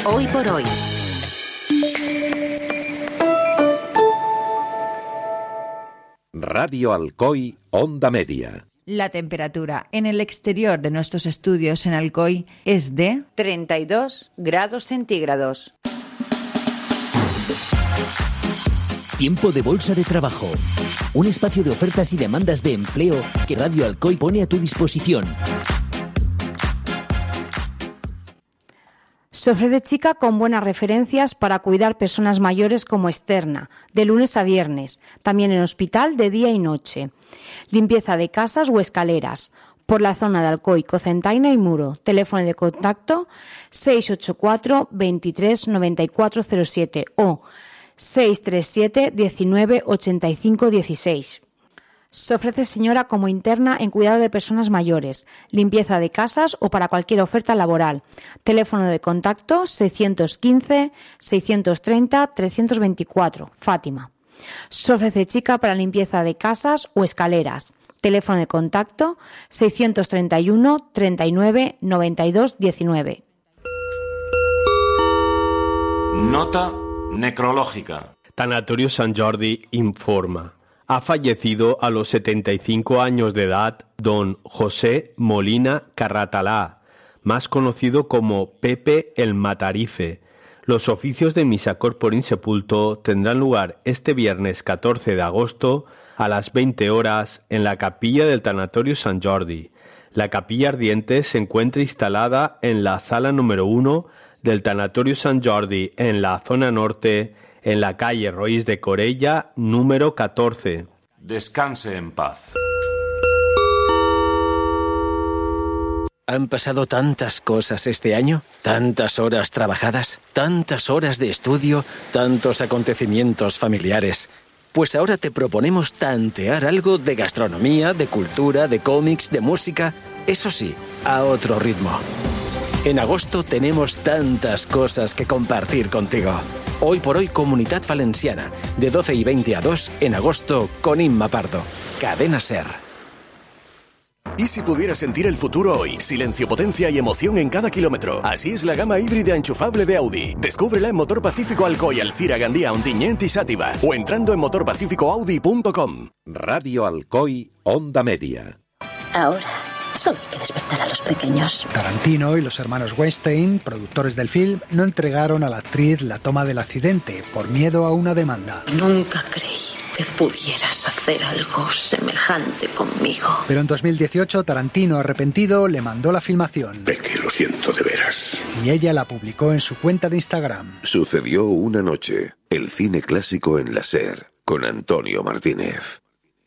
Hoy por hoy. Radio Alcoy, Onda Media. La temperatura en el exterior de nuestros estudios en Alcoy es de 32 grados centígrados. Tiempo de Bolsa de Trabajo. Un espacio de ofertas y demandas de empleo que Radio Alcoy pone a tu disposición. Se ofrece chica con buenas referencias para cuidar personas mayores como externa, de lunes a viernes, también en hospital de día y noche. Limpieza de casas o escaleras, por la zona de Alcoy, Cocentaina y Muro. Teléfono de contacto 684 23 9407 o 637 19 85 16. Se ofrece señora como interna en cuidado de personas mayores, limpieza de casas o para cualquier oferta laboral. Teléfono de contacto 615 630 324, Fátima. Se ofrece chica para limpieza de casas o escaleras. Teléfono de contacto 631 39 92 19. Nota necrológica. Tanatorio Sant Jordi informa. Ha fallecido a los 75 años de edad don José Molina Carratalá, más conocido como Pepe el Matarife. Los oficios de misa corpore insepulto tendrán lugar este viernes 14 de agosto a las 20 horas en la capilla del Tanatorio Sant Jordi. La capilla ardiente se encuentra instalada en la sala número 1 del Tanatorio Sant Jordi en la zona norte, en la calle Roís de Corella, número 14. Descanse en paz. Han pasado tantas cosas este año, tantas horas trabajadas, tantas horas de estudio, tantos acontecimientos familiares. Pues ahora te proponemos tantear algo de gastronomía, de cultura, de cómics, de música, eso sí, a otro ritmo. En agosto tenemos tantas cosas que compartir contigo. Hoy por hoy, Comunidad Valenciana, de 12 y 20 a 2 en agosto con Inma Pardo. Cadena SER. ¿Y si pudieras sentir el futuro hoy? Silencio, potencia y emoción en cada kilómetro. Así es la gama híbrida enchufable de Audi. Descúbrela en Motor Pacífico Alcoy, Alcira, Gandía, Ontinyent y Xàtiva. O entrando en motorpacificoaudi.com. Radio Alcoy, Onda Media. Ahora solo hay que despertar a los pequeños. Tarantino y los hermanos Weinstein, productores del film, no entregaron a la actriz la toma del accidente por miedo a una demanda. Nunca creí que pudieras hacer algo semejante conmigo. Pero en 2018, Tarantino, arrepentido, le mandó la filmación. Peque, lo siento de veras. Y ella la publicó en su cuenta de Instagram. Sucedió una noche. El cine clásico en la SER, con Antonio Martínez.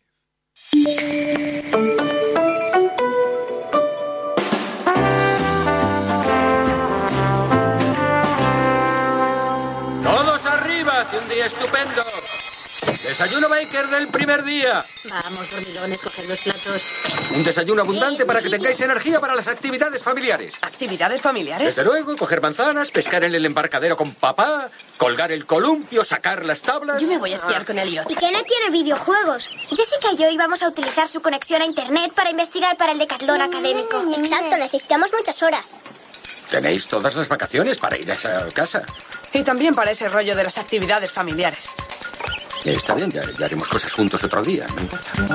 ¡Todos arriba! ¡Hace un día estupendo! ¡Desayuno Baker del primer día! Vamos, dormilones, coged los platos. Un desayuno abundante para que tengáis energía para las actividades familiares. ¿Actividades familiares? Desde luego, coger manzanas, pescar en el embarcadero con papá, colgar el columpio, sacar las tablas... Yo me voy a esquiar con Elliot. ¿Y qué no tiene videojuegos? Jessica y yo íbamos a utilizar su conexión a internet para investigar para el decatlón académico. Exacto, necesitamos muchas horas. Tenéis todas las vacaciones para ir a esa casa. Y también para ese rollo de las actividades familiares. Está bien, ya haremos cosas juntos otro día, no importa.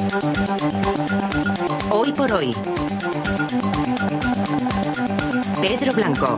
Hoy por hoy. Pedro Blanco.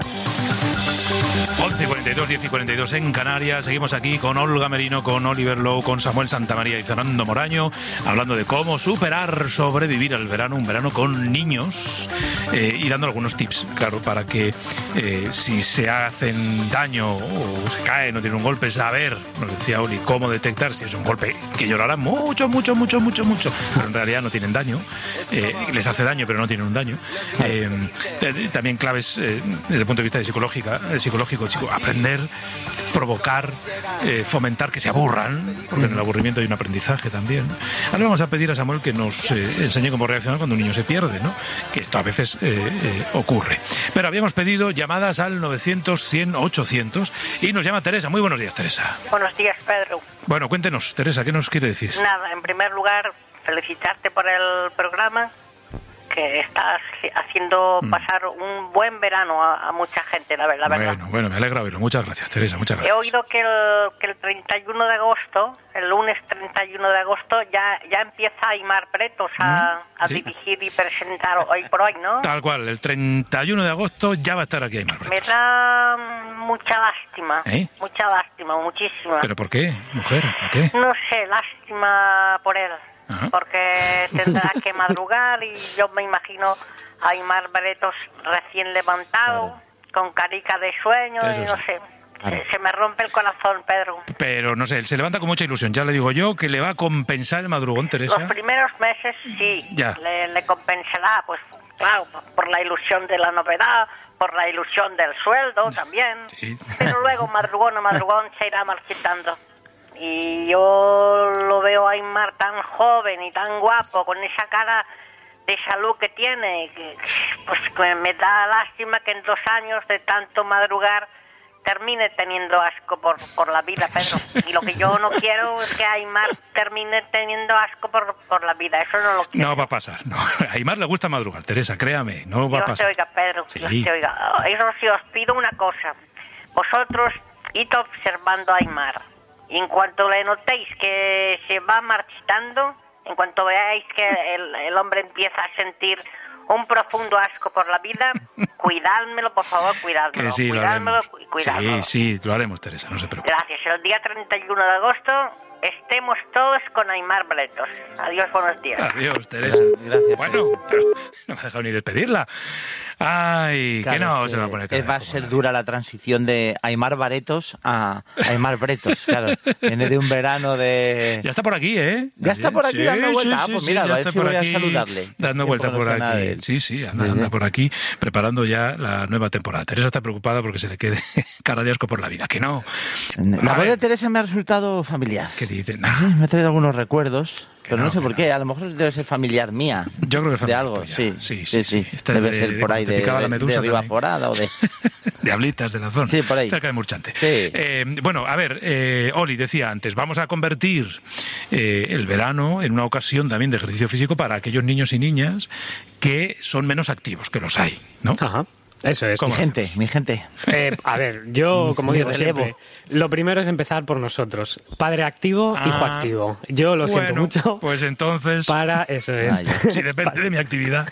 11:42, 10:42 en Canarias. Seguimos aquí con Olga Merino, con Oliver Lowe, con Samuel Santamaría y Fernando Moraño, hablando de cómo sobrevivir al verano, un verano con niños, y dando algunos tips, claro, para que si se hacen daño o se caen o tienen un golpe, saber, nos decía Oli, cómo detectar si es un golpe que llorarán mucho, pero en realidad no tienen daño, les hace daño pero no tienen un daño. También claves desde el punto de vista de psicológico, chico, aprender, provocar, fomentar que se aburran, porque en el aburrimiento hay un aprendizaje también. Ahora le vamos a pedir a Samuel que nos enseñe cómo reaccionar cuando un niño se pierde, ¿no? Que esto a veces ocurre. Pero habíamos pedido llamadas al 900-100-800 y nos llama Teresa. Muy buenos días, Teresa. Buenos días, Pedro. Bueno, cuéntenos, Teresa, ¿qué nos quiere decir? Nada, en primer lugar, felicitarte por el programa, que estás haciendo pasar un buen verano a mucha gente, la verdad. Bueno, me alegra oírlo. Muchas gracias, Teresa, muchas He gracias. oído que el 31 de agosto, el lunes 31 de agosto, ya empieza Aimar Bretos a dirigir y presentar Hoy por Hoy, ¿no? Tal cual, el 31 de agosto ya va a estar aquí Aimar Bretos. Me da mucha lástima, mucha lástima, muchísima. ¿Pero por qué, mujer? ¿Por qué? No sé, lástima por él. Ajá. Porque tendrá que madrugar y yo me imagino a Aimar Bretos recién levantado, con carica de sueño, Eso y no sí. sé. Se me rompe el corazón, Pedro. Pero no sé, él se levanta con mucha ilusión. Ya le digo yo que le va a compensar el madrugón, Teresa. Los primeros meses sí, Ya. le compensará, pues claro, por la ilusión de la novedad, por la ilusión del sueldo también. Sí. Pero luego, madrugón a madrugón, se irá marchitando. Y yo lo veo a Aimar tan joven y tan guapo, con esa cara de salud que tiene, pues me da lástima que en 2 años de tanto madrugar termine teniendo asco por la vida, Pedro. Y lo que yo no quiero es que Aimar termine teniendo asco por la vida. Eso no lo quiero. No va a pasar. No. A Aimar le gusta madrugar, Teresa, créame. No va a Dios te pasar. oiga, Pedro. Sí. Dios te oiga. Eso sí, os pido una cosa. Vosotros, id observando a Aimar. Y en cuanto le notéis que se va marchitando, en cuanto veáis que el hombre empieza a sentir un profundo asco por la vida, cuidádmelo, por favor, cuidádmelo. Que sí, lo Cuidádmelo, haremos. cuidádmelo. Sí, lo haremos, Teresa, no se preocupe. Gracias. El día 31 de agosto estemos todos con Aimar Bretos. Adiós, buenos días. Adiós, Teresa. Gracias. Bueno, pero no me ha dejado ni despedirla. Ay, Claro, que no es se va a poner cara. va a ser dura la transición de Aimar Bretos a Aimar Bretos, claro. Viene de un verano de... Ya está por aquí, ¿eh? Ya está por aquí Sí, dando vueltas. sí, Pues sí, mira, ya a ver está si por voy a aquí saludarle. Dando vueltas Tiempo por no sé nada de aquí. él. Sí, anda por aquí, preparando ya la nueva temporada. Teresa está preocupada porque se le quede cara de asco por la vida. Que no. La voz de Teresa me ha resultado familiar. ¿Qué dice? Sí, me ha traído algunos recuerdos, pero no sé por qué. A lo mejor debe ser familiar mía. Yo creo que es de familiar algo, tuya. sí. Esta Debe de- ser por de ahí cuando te picaba la medusa de Riba también. Forada o de... Diablitas de la zona. Sí, por ahí. Cerca de Murchante. Sí. Bueno, a ver, Oli decía antes, vamos a convertir el verano en una ocasión también de ejercicio físico para aquellos niños y niñas que son menos activos, que los hay, ¿no? Ajá. Eso es. Mi gente. A ver, yo, como Mi digo relevo. siempre, lo primero es empezar por nosotros. Padre activo, hijo activo. Yo lo siento Bueno, mucho. Pues entonces... Para, eso es. Si depende de mi actividad.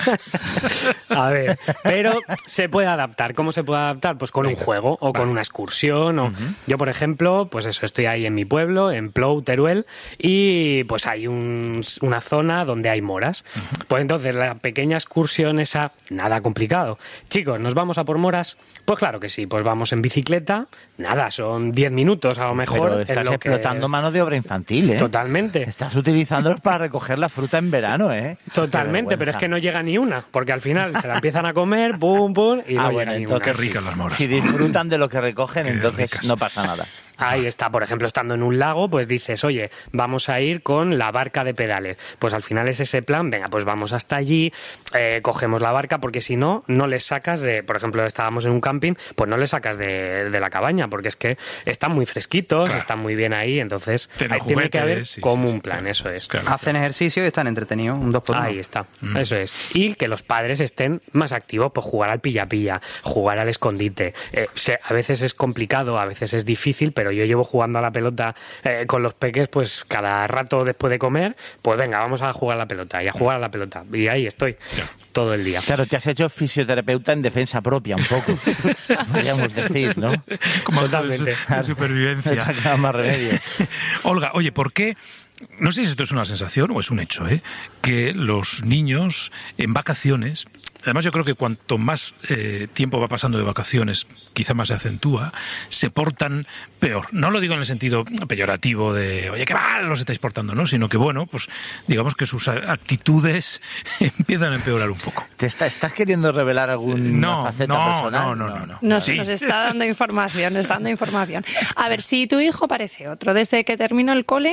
A ver, pero se puede adaptar. ¿Cómo se puede adaptar? Pues con un juego o con una excursión. O... Yo, por ejemplo, pues eso, estoy ahí en mi pueblo, en Plou, Teruel, y pues hay una zona donde hay moras. Pues entonces la pequeña excursión esa, nada complicado. Chicos, ¿nos vamos a por moras? Pues claro que sí, pues vamos en bicicleta. Nada, son 10 minutos a lo mejor. Pero en estás lo que- explotando mano de obra infantil, ¿eh? Totalmente. Estás utilizándolos para recoger la fruta en verano, ¿eh? Totalmente, pero es que no llega ni una, porque al final se la empiezan a comer, pum, pum, y no llega bueno, ni entonces una. sí. Si disfrutan de lo que recogen, entonces no pasa nada. Ahí está, por ejemplo, estando en un lago, pues dices, oye, vamos a ir con la barca de pedales. Pues al final es ese plan, venga, pues vamos hasta allí, cogemos la barca, porque si no, no les sacas de, por ejemplo, estábamos en un camping, pues no les sacas de la cabaña, porque es que están muy fresquitos, están muy bien ahí, entonces Tienen ahí tiene que haber juguetes, sí, como un plan, eso es. Hacen ejercicio y están entretenidos, un 2x1. Ahí está, eso es. Y que los padres estén más activos, pues jugar al pilla-pilla, jugar al escondite. A veces es complicado, a veces es difícil, pero yo llevo jugando a la pelota con los peques, pues cada rato después de comer, pues venga, vamos a jugar a la pelota y a jugar a la pelota. Y ahí estoy, todo el día. Claro, te has hecho fisioterapeuta en defensa propia, un poco. Podríamos decir, ¿no? Como Totalmente. de supervivencia. No te queda más remedio. Olga, oye, ¿por qué? No sé si esto es una sensación o es un hecho, que los niños en vacaciones, además yo creo que cuanto más tiempo va pasando de vacaciones, quizá más se acentúa, se portan peor. No lo digo en el sentido peyorativo de, oye, qué mal los estáis portando, ¿no? Sino que, bueno, pues digamos que sus actitudes empiezan a empeorar un poco. ¿Te estás queriendo revelar alguna faceta personal? No. Nos está dando información, A ver, si tu hijo parece otro, desde que terminó el cole,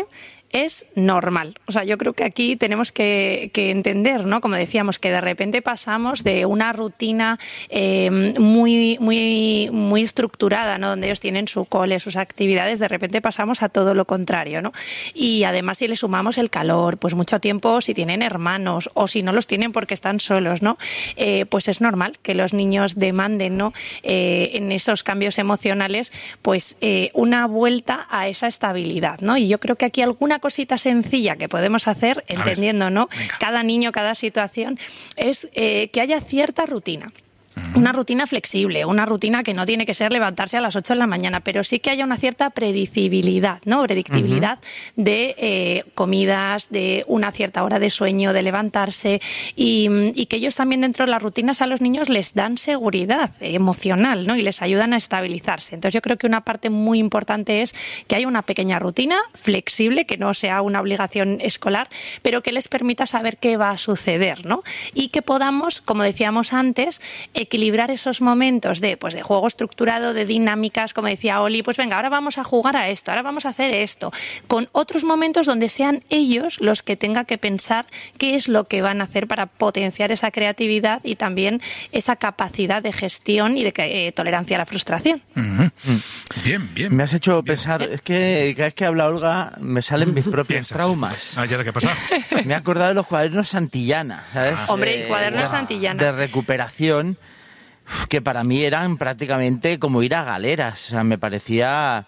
es normal. O sea, yo creo que aquí tenemos que entender, ¿no? Como decíamos, que de repente pasamos de una rutina muy estructurada, ¿no? Donde ellos tienen su cole, sus actividades, de repente pasamos a todo lo contrario, ¿no? Y además, si le sumamos el calor, pues mucho tiempo, si tienen hermanos o si no los tienen porque están solos, ¿no? Pues es normal que los niños demanden, ¿no? En esos cambios emocionales, pues una vuelta a esa estabilidad, ¿no? Y yo creo que aquí alguna cosita sencilla que podemos hacer, entendiendo, ¿no? Cada niño, cada situación, es que haya cierta rutina. Una rutina flexible, una rutina que no tiene que ser levantarse a las 8 de la mañana, pero sí que haya una cierta predictibilidad, ¿no? Predictibilidad de comidas, de una cierta hora de sueño, de levantarse y que ellos también dentro de las rutinas a los niños les dan seguridad emocional, ¿no? Y les ayudan a estabilizarse. Entonces yo creo que una parte muy importante es que haya una pequeña rutina flexible, que no sea una obligación escolar, pero que les permita saber qué va a suceder, ¿no? Y que podamos, como decíamos antes, equilibrar esos momentos de juego estructurado, de dinámicas, como decía Oli, pues venga, ahora vamos a jugar a esto, ahora vamos a hacer esto, con otros momentos donde sean ellos los que tengan que pensar qué es lo que van a hacer para potenciar esa creatividad y también esa capacidad de gestión y de tolerancia a la frustración. Bien. Me has hecho pensar, es que cada vez que habla Olga me salen mis propios traumas. ¿Ya qué pasa? Me he acordado de los cuadernos Santillana, ¿sabes? Hombre, cuadernos Santillana. De recuperación, que para mí eran prácticamente como ir a galeras. O sea, me parecía